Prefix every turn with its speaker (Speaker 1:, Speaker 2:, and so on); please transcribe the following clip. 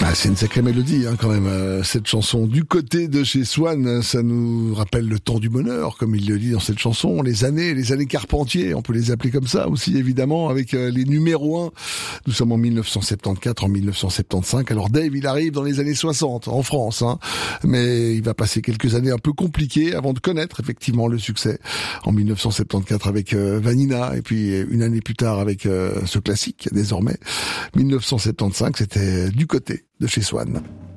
Speaker 1: Ah, c'est une sacrée mélodie quand même, cette chanson. Du côté de chez Swan, ça nous rappelle le temps du bonheur, comme il le dit dans cette chanson, les années Carpentier, on peut les appeler comme ça aussi évidemment, avec les numéros 1. Nous sommes en 1974, en 1975. Alors Dave, il arrive dans les années 60 en France, mais il va passer quelques années un peu compliquées avant de connaître effectivement le succès. En 1974 avec Vanina, et puis une année plus tard avec ce classique désormais. 1975, c'était Du côté de chez Swan.